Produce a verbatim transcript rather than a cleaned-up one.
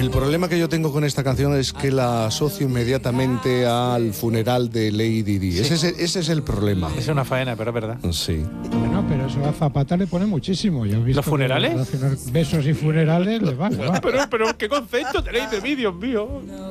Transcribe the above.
El problema que yo tengo con esta canción es que la asocio inmediatamente al funeral de Lady Di. Sí. Ese, es, ese es el problema. Es una faena, pero es verdad. Sí. Bueno, pero eso a Zapata le pone muchísimo. Yo he visto ¿Los funerales? que relacionar besos y funerales le va. le va. Pero, pero, ¿qué concepto tenéis de mí, Dios mío?